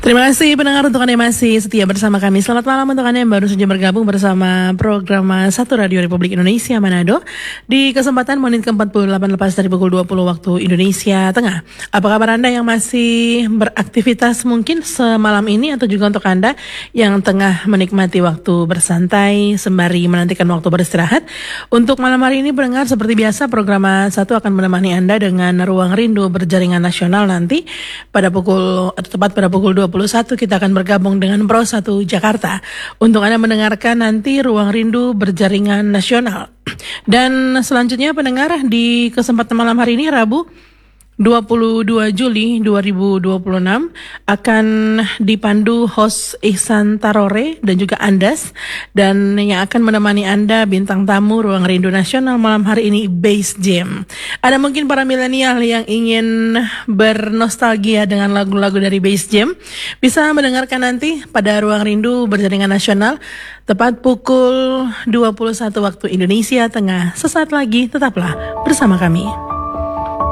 Terima kasih pendengar untuk Anda yang masih setia bersama kami. Selamat malam untuk Anda yang baru saja bergabung bersama program 1 Radio Republik Indonesia Manado. Di kesempatan menit ke-48 lepas dari pukul 20 waktu Indonesia Tengah. Apa kabar Anda yang masih beraktivitas mungkin semalam ini, atau juga untuk Anda yang tengah menikmati waktu bersantai sembari menantikan waktu beristirahat. Untuk malam hari ini pendengar, seperti biasa program 1 akan menemani Anda dengan Ruang Rindu Berjaringan Nasional nanti tepat pada pukul 21 kita akan bergabung dengan Pro 1 Jakarta untuk Anda mendengarkan nanti Ruang Rindu Berjaringan Nasional. Dan selanjutnya pendengar, di kesempatan malam hari ini Rabu 22 Juli 2026 akan dipandu host Ihsan Tarore dan juga Andas, dan yang akan menemani Anda bintang tamu Ruang Rindu Nasional malam hari ini Bass Jam. Ada mungkin para milenial yang ingin bernostalgia dengan lagu-lagu dari Bass Jam, bisa mendengarkan nanti pada Ruang Rindu Berjaringan Nasional tepat pukul 21 waktu Indonesia Tengah. Sesaat lagi tetaplah bersama kami.